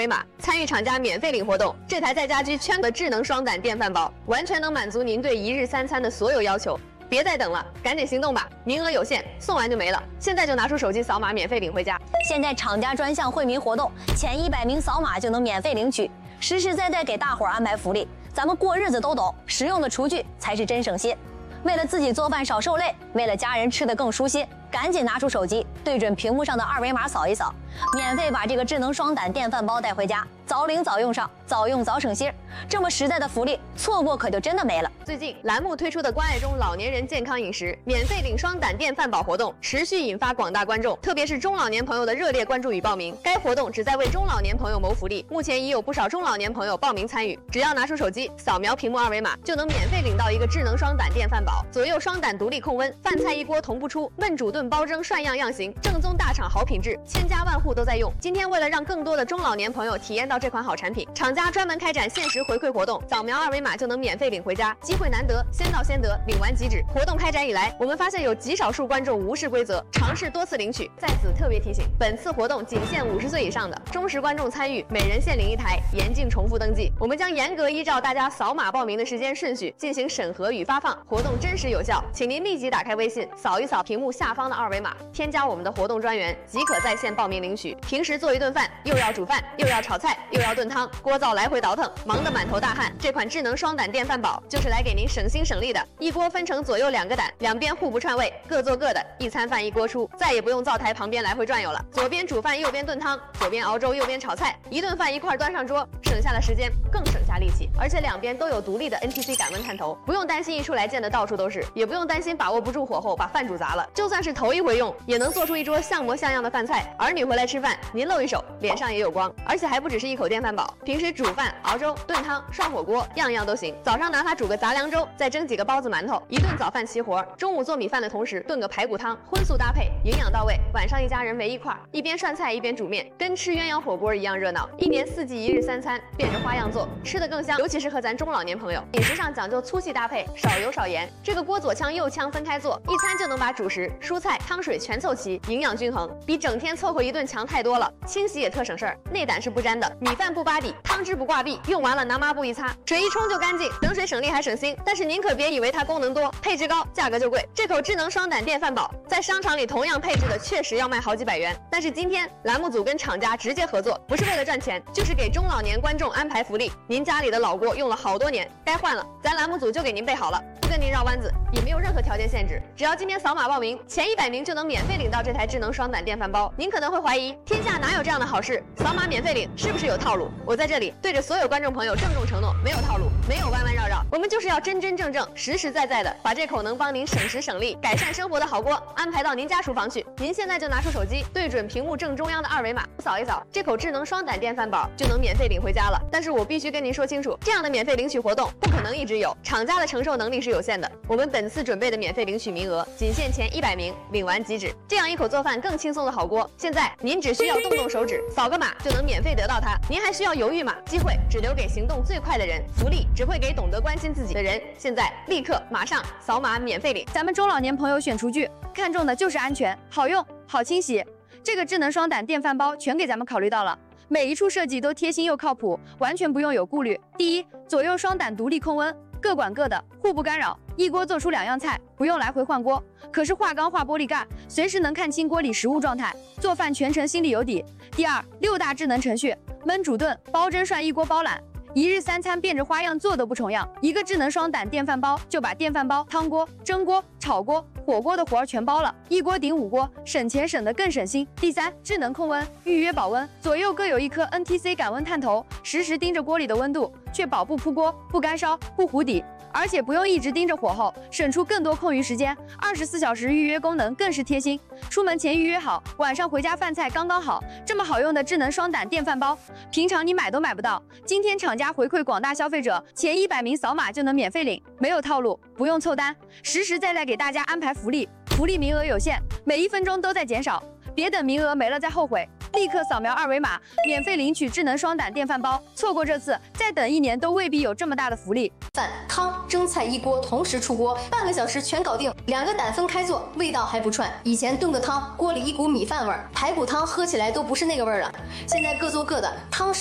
维码，参与厂家免费领活动。这台在家居圈的智能双胆电饭煲，完全能满足您对1日3餐的所有要求。别再等了，赶紧行动吧！名额有限，送完就没了。现在就拿出手机扫码，免费领回家。 现在厂家专项惠民活动，前100名扫码就能免费领取，实实在在给大伙儿安排福利。咱们过日子都懂，实用的厨具才是真省心。为了自己做饭少受累，为了家人吃得更舒心，赶紧拿出手机，对准屏幕上的2维码扫一扫，免费把这个智能双胆电饭煲带回家，早领早用上，早用早省心。这么实在的福利，错过可就真的没了。 最近栏目推出的关爱中老年人健康饮食免费领双胆电饭煲活动，持续引发广大观众，特别是中老年朋友的热烈关注与报名。该活动旨在为中老年朋友谋福利，目前已有不少中老年朋友报名参与。只要拿出手机，扫描屏幕2维码，就能免费领到一个智能双胆电饭煲，左右双胆独立控温，饭菜一锅同步出，焖煮炖煲蒸涮样行，正宗大厂好品质，千家万户都在用。今天为了让更多的中老年朋友体验到这款好产品，厂家专门开展限时回馈活动，扫描2维码就能免费领回家，机会难得，先到先得，领完即止。活动开展以来，我们发现有极少数观众无视规则，尝试多次领取。在此特别提醒，本次活动仅限50岁以上的忠实观众参与，每人限领1台，严禁重复登记。我们将严格依照大家扫码报名的时间顺序进行审核与发放，活动真实有效，请您立即打开微信，扫一扫屏幕下方的2维码，添加我们的活动专员，即可在线报名领取。平时做一顿饭，又要煮饭，又要炒菜，又要炖汤，锅灶来回倒腾，忙得满头大汗。这款智能双胆电饭煲就是来给您省心省力的，一锅分成左右2个胆，两边互不串味，各做各的，一餐饭一锅出，再也不用灶台旁边来回转悠了。左边煮饭，右边炖汤，左边熬粥，右边炒菜，一顿饭一块端上桌，省下了时间，更省下力气。而且两边都有独立的 NTC 感温探头，不用担心一出来溅得到处都是，也不用担心把握不住火候把饭煮砸了。就算是头一回用，也能做出一桌像模像样的饭菜。儿女回来吃饭，您露一手，脸上也有光。而且还不只是一口电饭煲，平时煮饭、熬粥、炖汤、涮火锅，样样都行。早上拿它煮个杂粮粥，再蒸几个包子馒头，一顿早饭齐活。中午做米饭的同时炖个排骨汤，荤素搭配，营养到位。晚上一家人围一块，一边涮菜一边煮面，跟吃鸳鸯火锅一样热闹。1年4季1日3餐，变着花样做，吃得更香。尤其适合咱中老年朋友，饮食上讲究粗细搭配，少油少盐。这个锅左腔右腔分开做，一餐就能把主食、蔬菜、汤水全凑齐，营养均衡，比整天凑合一顿强太多了。清洗也特省事儿，内胆是不沾的，米饭不扒底，汤汁不挂壁，用完了拿抹布一擦，水一冲就干净，省水省力还省心。但是您可别以为它功能多，配置高，价格就贵。这口智能双胆电饭煲在商场里同样配置的确实要卖好几百元，但是今天栏目组跟厂家直接合作，不是为了赚钱，就是给中老年观众安排福利。您家里的老锅用了好多年，该换了，咱栏目组就给您备好了，不跟您绕弯子，也没有任何条件限制，只要今天扫码报名，前100名就能免费领到这台智能双胆电饭煲。您可能会怀疑，天下哪有这样的好事？扫码免费领是不是有套路？我在这里对着所有观众朋友郑重承诺，没有套路，没有弯弯绕绕，我们就是要真真正正、实实在在的把这口能帮您省时省力、改善生活的好锅安排到您家厨房去。您现在就拿出手机，对准屏幕正中央的2维码，扫一扫，这口智能双胆电饭煲就能免费领回家了。但是我必须跟您说清楚，这样的免费领取活动不可能一直有，厂家的承受能力是有限的。我们本次准备的免费领取名额仅限前100名，领完即止。这样一口做饭更轻松的好锅，现在您只需要动动手指，扫个码就能免费得到它。您还需要犹豫吗？机会只留给行动最快的人，福利只会给懂得关心自己的人。现在立刻马上扫码免费领。 咱们中老年朋友选厨具，看重的就是安全、好用、好清洗。这个智能双胆电饭煲全给咱们考虑到了，每一处设计都贴心又靠谱，完全不用有顾虑。第一，左右双胆独立控温，各管各的，互不干扰，一锅做出2样菜，不用来回换锅。可是化钢化玻璃盖，随时能看清锅里食物状态，做饭全程心里有底。第二，6大智能程序，焖煮炖、煲蒸涮一锅包揽。1日3餐变着花样做都不重样，一个智能双胆电饭煲就把电饭煲、汤锅、蒸锅、炒锅、火锅的活儿全包了，一锅顶5锅，省钱省得更省心。第三，智能控温，预约保温，左右各有一颗 NTC 感温探头，实时盯着锅里的温度，确保不扑锅、不干烧、不糊底。而且不用一直盯着火候，省出更多空余时间。24小时预约功能更是贴心，出门前预约好，晚上回家饭菜刚刚好。这么好用的智能双胆电饭煲，平常你买都买不到。今天厂家回馈广大消费者，前100名扫码就能免费领，没有套路，不用凑单，实实在在给大家安排福利。福利名额有限，每1分钟都在减少，别等名额没了再后悔。立刻扫描2维码，免费领取智能双胆电饭煲。错过这次，再等1年都未必有这么大的福利。 饭、汤、蒸菜一锅同时出锅，半个小时全搞定。2个胆分开做，味道还不串。以前炖个汤，锅里一股米饭味儿，排骨汤喝起来都不是那个味儿了。现在各做各的，汤是